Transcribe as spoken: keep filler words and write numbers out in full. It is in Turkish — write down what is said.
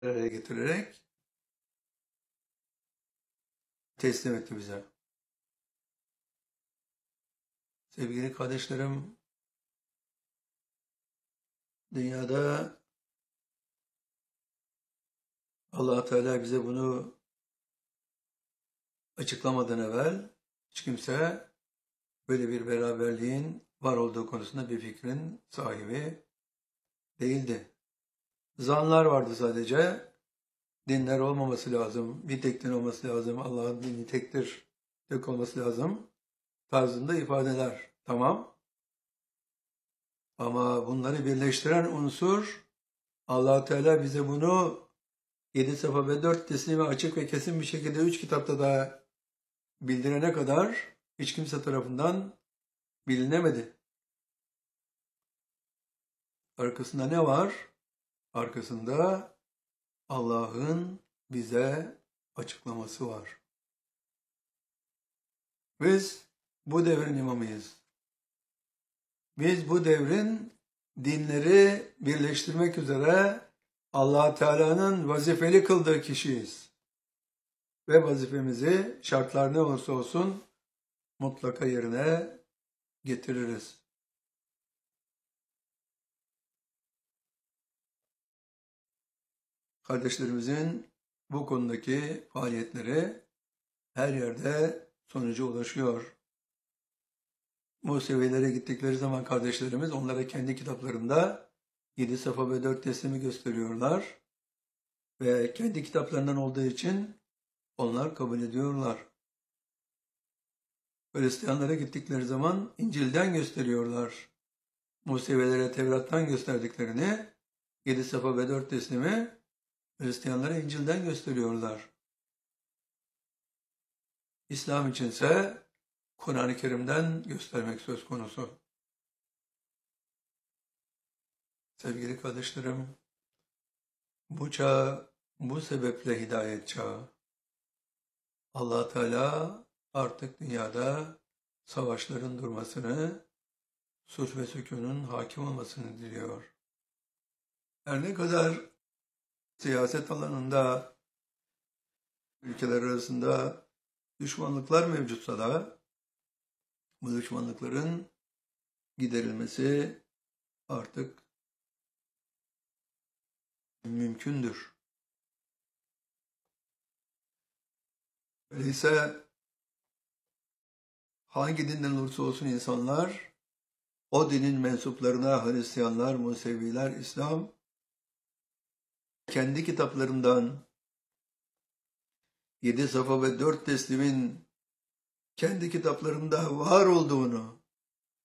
bir araya getirerek teslim etti bize. Sevgili kardeşlerim, dünyada Allah Teala bize bunu açıklamadan evvel hiç kimse böyle bir beraberliğin var olduğu konusunda bir fikrin sahibi değildi. Zanlar vardı sadece. Dinler olmaması lazım, bir tek din olması lazım, Allah'ın dini tektir, tek olması lazım tarzında ifadeler. Tamam. Ama bunları birleştiren unsur Allah Teala bize bunu yedi safa ve dört teslimi açık ve kesin bir şekilde üç kitapta da bildirene kadar hiç kimse tarafından bilinemedi. Arkasında ne var? Arkasında Allah'ın bize açıklaması var. Biz bu devrin imamıyız. Biz bu devrin dinleri birleştirmek üzere Allah Teala'nın vazifeli kıldığı kişiyiz. Ve vazifemizi şartlar ne olursa olsun mutlaka yerine getiririz. Kardeşlerimizin bu konudaki faaliyetleri her yerde sonuca ulaşıyor. Bu seviyelere gittikleri zaman kardeşlerimiz onlara kendi kitaplarında yedi safa ve dört teslimi gösteriyorlar. Ve kendi kitaplarından olduğu için onlar kabul ediyorlar. Hristiyanlara gittikleri zaman İncil'den gösteriyorlar. Musevvilere Tevrat'tan gösterdiklerini yedi safa ve dört teslimi Hristiyanlara İncil'den gösteriyorlar. İslam içinse Kur'an-ı Kerim'den göstermek söz konusu. Sevgili kardeşlerim, bu çağ bu sebeple hidayet çağı. Allah Teala artık dünyada savaşların durmasını, sulh ve sükûnun hakim olmasını diliyor. Her ne kadar siyaset alanında ülkeler arasında düşmanlıklar mevcutsa da bu düşmanlıkların giderilmesi artık mümkündür. Öyleyse hangi dinden olursa olsun insanlar o dinin mensuplarına Hristiyanlar, Museviler, İslam kendi kitaplarından yedi safa ve dört teslimin kendi kitaplarında var olduğunu